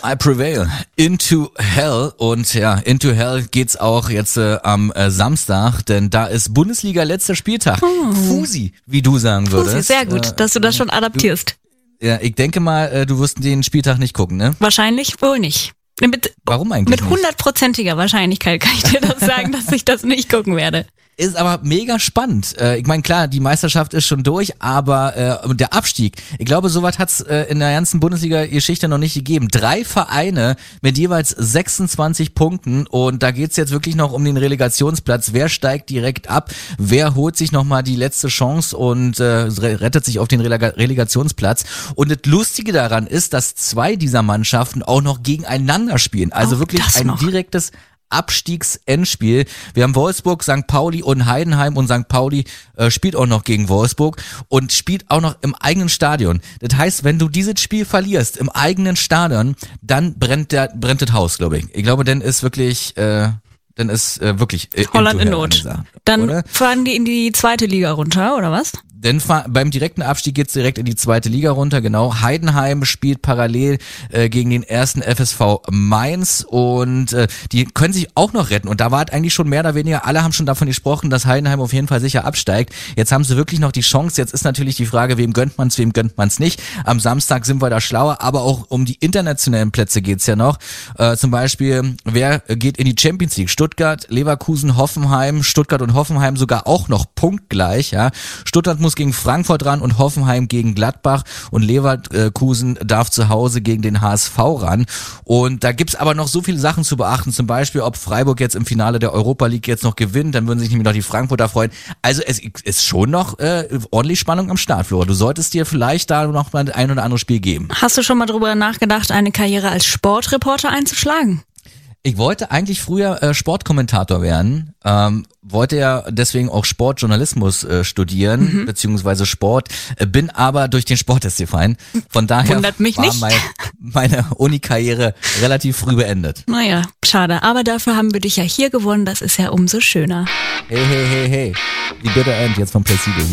I Prevail, Into Hell. Und ja, Into Hell geht's auch jetzt am Samstag, denn da ist Bundesliga letzter Spieltag. Fusi, wie du sagen würdest. Fusi, sehr gut, dass du das schon adaptierst. Ja, ich denke mal, du wirst den Spieltag nicht gucken, ne? Wahrscheinlich wohl nicht. Warum eigentlich nicht? Mit 100%iger Wahrscheinlichkeit kann ich dir das sagen, dass ich das nicht gucken werde. Ist aber mega spannend. Ich meine, klar, die Meisterschaft ist schon durch, aber der Abstieg, ich glaube, sowas hat's in der ganzen Bundesliga-Geschichte noch nicht gegeben. 3 Vereine mit jeweils 26 Punkten und da geht's jetzt wirklich noch um den Relegationsplatz. Wer steigt direkt ab? Wer holt sich nochmal die letzte Chance und rettet sich auf den Relegationsplatz? Und das Lustige daran ist, dass 2 dieser Mannschaften auch noch gegeneinander spielen. Also wirklich ein direktes Abstiegsendspiel. Wir haben Wolfsburg, St. Pauli und Heidenheim und St. Pauli spielt auch noch gegen Wolfsburg und spielt auch noch im eigenen Stadion. Das heißt, wenn du dieses Spiel verlierst im eigenen Stadion, dann brennt das Haus, glaube ich. Ich glaube, dann ist wirklich Holland in Not. Dann fahren die in die 2. Liga runter, oder was? Denn beim direkten Abstieg geht's direkt in die 2. Liga runter, genau. Heidenheim spielt parallel gegen den 1. FSV Mainz und die können sich auch noch retten. Und da war eigentlich schon mehr oder weniger, alle haben schon davon gesprochen, dass Heidenheim auf jeden Fall sicher absteigt. Jetzt haben sie wirklich noch die Chance. Jetzt ist natürlich die Frage, wem gönnt man's nicht. Am Samstag sind wir da schlauer, aber auch um die internationalen Plätze geht's ja noch. Zum Beispiel, wer geht in die Champions League? Stuttgart, Leverkusen, Hoffenheim, Stuttgart und Hoffenheim sogar auch noch punktgleich, ja. Stuttgart muss gegen Frankfurt ran und Hoffenheim gegen Gladbach und Leverkusen darf zu Hause gegen den HSV ran. Und da gibt's aber noch so viele Sachen zu beachten, zum Beispiel, ob Freiburg jetzt im Finale der Europa League jetzt noch gewinnt, dann würden sich nämlich noch die Frankfurter freuen. Also es ist schon noch ordentlich Spannung am Start, Flora. Du solltest dir vielleicht da noch mal ein oder andere Spiel geben. Hast du schon mal drüber nachgedacht, eine Karriere als Sportreporter einzuschlagen? Ich wollte eigentlich früher Sportkommentator werden, wollte ja deswegen auch Sportjournalismus studieren, beziehungsweise Sport, bin aber durch den Sporttest gefallen. Von daher war meine Uni-Karriere relativ früh beendet. Naja, schade, aber dafür haben wir dich ja hier gewonnen, das ist ja umso schöner. Hey, The Bitter End jetzt vom Placebo.